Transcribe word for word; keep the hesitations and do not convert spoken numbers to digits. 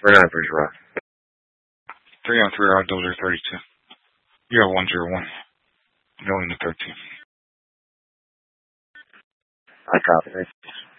Right on Bridge Rock. Three on three, R W thirty-two. You have one zero one. Going to thirteen. I copy.